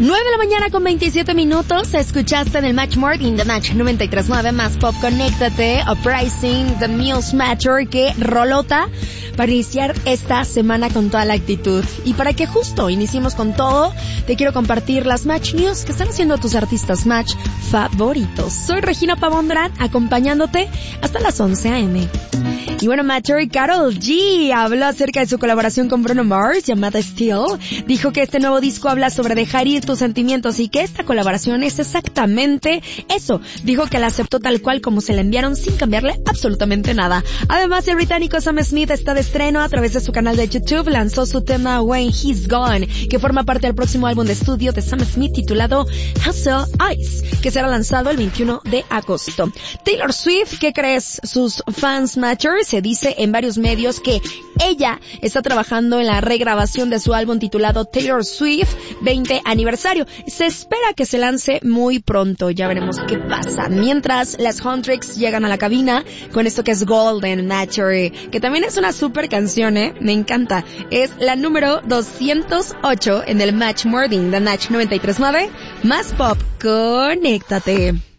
9 de la mañana con 27 minutos. Escuchaste en el Match Morning The Match 93.9 más pop. Conéctate, Uprising, The Muse Matter, que rolota para iniciar esta semana con toda la actitud. Y para que justo iniciemos con todo, te quiero compartir las Match News que están haciendo tus artistas Match favoritos. Soy Regina Pavondrán, acompañándote hasta las 11 a.m. Y bueno, Matter y Karol G habló acerca de su colaboración con Bruno Mars, llamada Still. Dijo que este nuevo disco habla sobre dejar ir tus sentimientos y que esta colaboración es exactamente eso. Dijo que la aceptó tal cual como se la enviaron sin cambiarle absolutamente nada. Además, el británico Sam Smith está de estreno a través de su canal de YouTube. Lanzó su tema When He's Gone, que forma parte del próximo álbum de estudio de Sam Smith titulado Hazel Eyes, que será lanzado el 21 de agosto. Taylor Swift, ¿qué crees? Sus fans Matter, se dice en varios medios que ella está trabajando en la regrabación de su álbum titulado Taylor Swift 20 aniversario. Se espera que se lance muy pronto, ya veremos qué pasa. Mientras, las Huntrix llegan a la cabina con esto que es Golden Matter, que también es una super canción, me encanta. Es la número 208 en el Match Morning The Match 93.9 más pop. Conéctate.